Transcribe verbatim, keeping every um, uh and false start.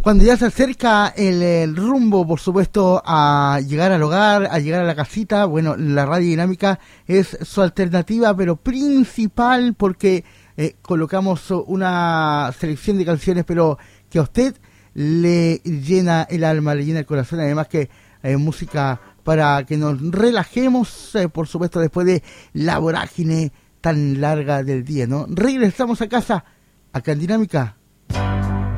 Cuando ya se acerca el, el rumbo, por supuesto, a llegar al hogar, a llegar a la casita, bueno, la Radio Dinámica es su alternativa, pero principal, porque eh, colocamos una selección de canciones, pero que a usted le llena el alma, le llena el corazón, además que eh, música para que nos relajemos, eh, por supuesto, después de la vorágine tan larga del día, ¿no? Regresamos a casa, acá en Dinámica